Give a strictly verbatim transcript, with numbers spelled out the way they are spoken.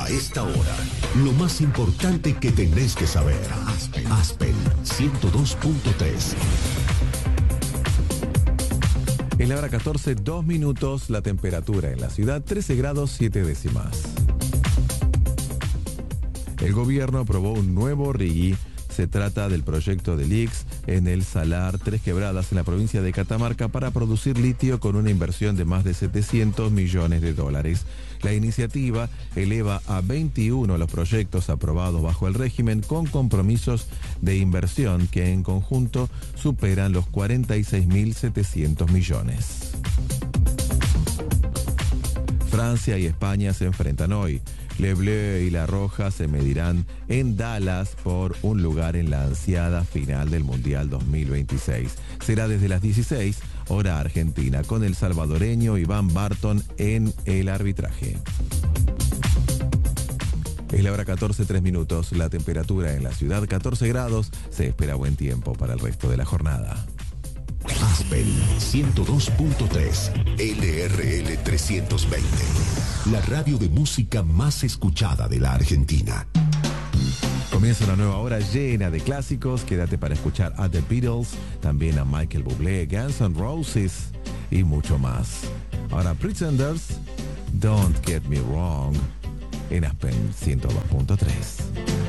A esta hora, lo más importante que tenés que saber. Aspen, Aspen ciento dos punto tres. En la hora catorce, dos minutos, la temperatura en la ciudad trece grados siete décimas. El gobierno aprobó un nuevo R I G I. Se trata del proyecto del I X en el Salar Tres Quebradas, en la provincia de Catamarca, para producir litio con una inversión de más de setecientos millones de dólares. La iniciativa eleva a veintiuno los proyectos aprobados bajo el régimen con compromisos de inversión que en conjunto superan los cuarenta y seis mil setecientos millones. Francia y España se enfrentan hoy. Le Bleu y La Roja se medirán en Dallas por un lugar en la ansiada final del Mundial dos mil veintiséis. Será desde las dieciséis, hora argentina, con el salvadoreño Iván Barton en el arbitraje. Es la hora catorce, tres minutos. La temperatura en la ciudad catorce grados. Se espera buen tiempo para el resto de la jornada. Aspen ciento dos punto tres, L R L trescientos veinte. La radio de música más escuchada de la Argentina. Comienza una nueva hora llena de clásicos. Quédate para escuchar a The Beatles, también a Michael Bublé, Guns N' Roses y mucho más. Ahora Pretenders, Don't Get Me Wrong, en Aspen ciento dos punto tres.